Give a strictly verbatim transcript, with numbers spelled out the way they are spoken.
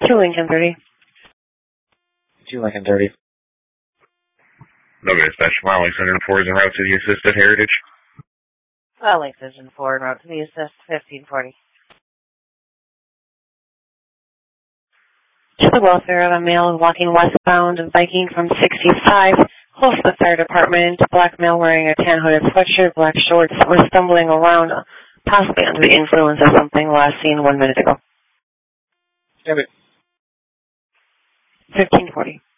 Two Lincoln thirty. Two Lincoln thirty. No, dispatch. Mile Lexington four is en route to the assist at Heritage. Well, Lexington four en route to the assist, fifteen forty. To the welfare of a male walking westbound, biking from sixty-five, close to the fire department. Black male wearing a tan hooded sweatshirt, black shorts, was stumbling around, possibly under the influence of something last seen one minute ago. Stand it. fifteen forty.